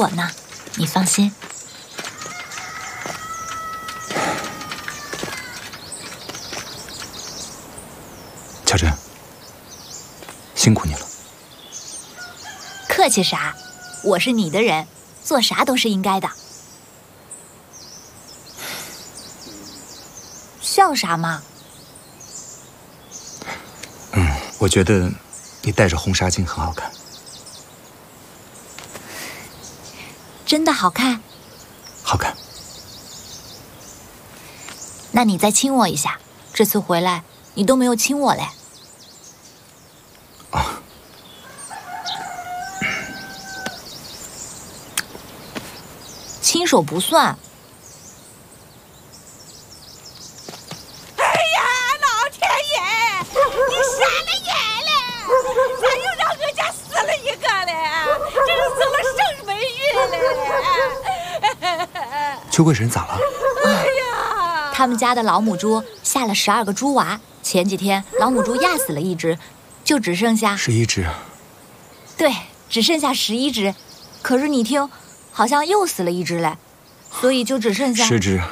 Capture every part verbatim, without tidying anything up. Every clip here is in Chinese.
我呢，你放心。 乔真，辛苦你了。 客气啥？我是你的人，做啥都是应该的。笑啥嘛？ 嗯，我觉得你戴着红纱巾很好看。 真的好看？ 好看。 那你再亲我一下，这次回来你都没有亲我嘞。 啊。 亲手不算。 哎呀，老天爷，你瞎了眼了！咋又让俺家死了一个嘞？这是走了生霉运嘞！ 邱贵婶咋了？ 哎呀， 他们家的老母猪下了十二个猪娃，前几天老母猪压死了一只，就只剩下十一只。 对，只剩下十一只。可是你听，好像又死了一只嘞，所以就只剩下十只。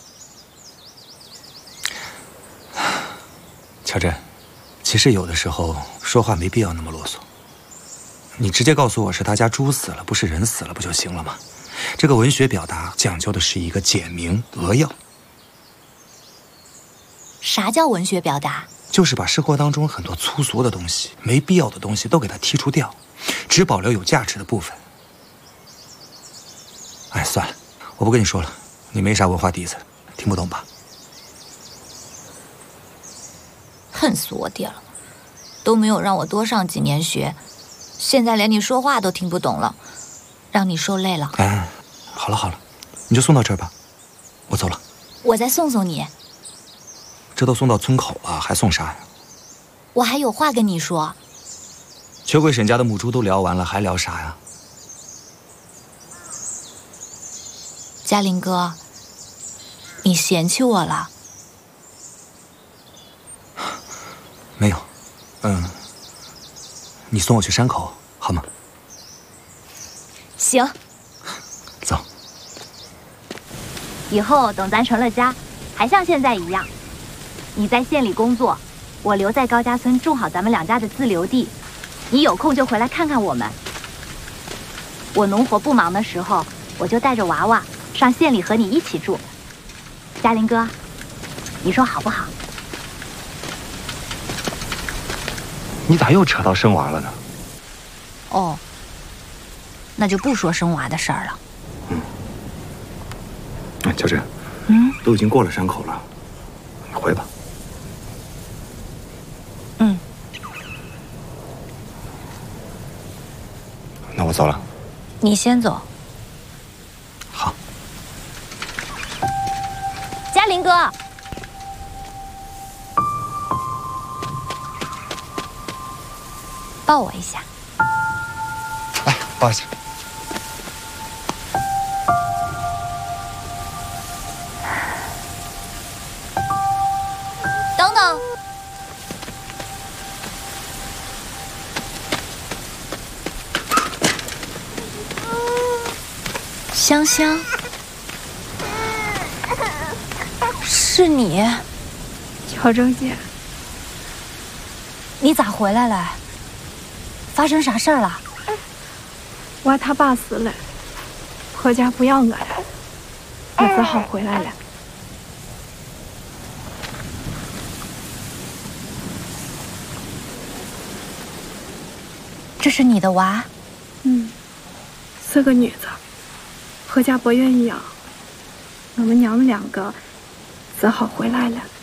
乔真，其实有的时候说话没必要那么啰嗦。你直接告诉我是他家猪死了，不是人死了，不就行了吗？这个文学表达讲究的是一个简明扼要。 啥叫文学表达？ 就是把生活当中很多粗俗的东西、没必要的东西都给它剔除掉，只保留有价值的部分。哎，算了，我不跟你说了，你没啥文化底子，听不懂吧？ 恨死我爹了，都没有让我多上几年学，现在连你说话都听不懂了，让你受累了。 哎，好了好了，你就送到这儿吧，我走了。 我再送送你。 这都送到村口了，还送啥呀？ 我还有话跟你说。 邱贵婶家的母猪都聊完了，还聊啥呀？ 嘉林哥，你嫌弃我了？ 没有，嗯，你送我去山口好吗？ 行。 走。 以后等咱成了家，还像现在一样。你在县里工作，我留在高家村种好咱们两家的自留地。你有空就回来看看我们。我农活不忙的时候，我就带着娃娃上县里和你一起住。嘉林哥，你说好不好？ 你咋又扯到生娃了呢？ 哦，那就不说生娃的事儿了。 嗯。哎，乔真， 嗯， 都已经过了山口了，你回吧。 嗯。 那我走了。 你先走。 好。 嘉林哥。 抱我一下。 来，抱一下。 等等。香香，是你？ 乔正姐， 你咋回来了？发生啥事儿了？ 娃他爸死了，婆家不要我了，我只好回来了。 这是你的娃？ 嗯，是个女子，婆家不愿意养，我们娘们两个只好回来了。